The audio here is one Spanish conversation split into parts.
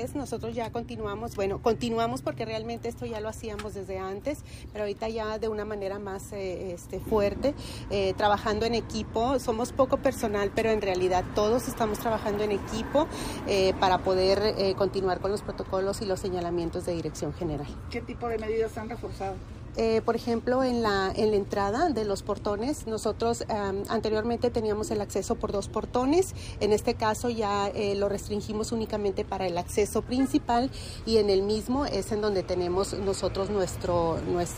es, nosotros ya continuamos porque realmente esto ya lo hacíamos desde antes, pero ahorita ya de una manera más fuerte, trabajando en equipo. Somos poco personal, pero en realidad todos estamos trabajando en equipo para poder continuar con los protocolos y los señalamientos de dirección general. ¿Qué tipo de medidas han reforzado? Por ejemplo, en la entrada de los portones, nosotros anteriormente teníamos el acceso por 2 portones. En este caso ya lo restringimos únicamente para el acceso principal, y en el mismo es en donde tenemos nosotros nuestro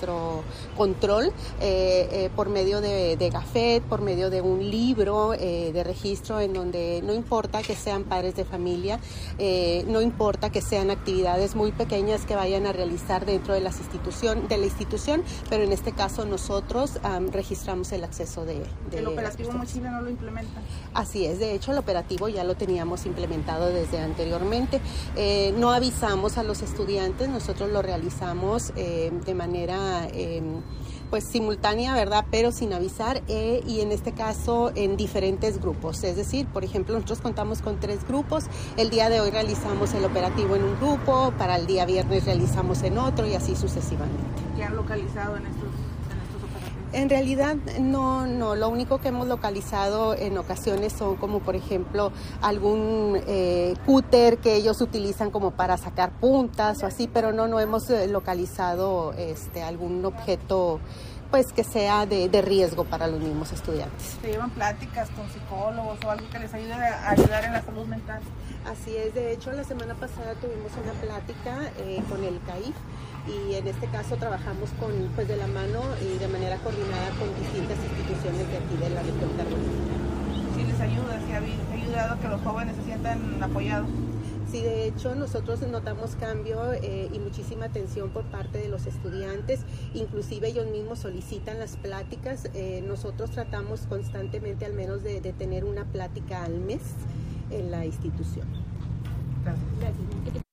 control por medio de gafet, por medio de un libro de registro, en donde no importa que sean padres de familia, no importa que sean actividades muy pequeñas que vayan a realizar dentro de la institución, pero en este caso nosotros registramos el acceso de ¿El operativo Mochila no lo implementa? Así es, de hecho el operativo ya lo teníamos implementado desde anteriormente. No avisamos a los estudiantes, nosotros lo realizamos de manera simultánea, ¿verdad? Pero sin avisar, y en este caso en diferentes grupos. Es decir, por ejemplo, nosotros contamos con 3 grupos. El día de hoy realizamos el operativo en un grupo, para el día viernes realizamos en otro, y así sucesivamente. ¿Qué han localizado en estos operativos? En realidad no, lo único que hemos localizado en ocasiones son como por ejemplo algún cúter que ellos utilizan como para sacar puntas o así, pero no hemos localizado algún objeto pues que sea de riesgo para los mismos estudiantes. ¿Se llevan pláticas con psicólogos o algo que les ayude a ayudar en la salud mental? Así es, de hecho la semana pasada tuvimos una plática con el CAIF, y en este caso trabajamos de la mano y de manera coordinada con distintas instituciones de aquí de la región carbonífera. Sí les ayuda, sí ha ayudado a que los jóvenes se sientan apoyados. Sí, de hecho nosotros notamos cambio y muchísima atención por parte de los estudiantes, inclusive ellos mismos solicitan las pláticas. Nosotros tratamos constantemente al menos de tener una plática al mes en la institución. Gracias.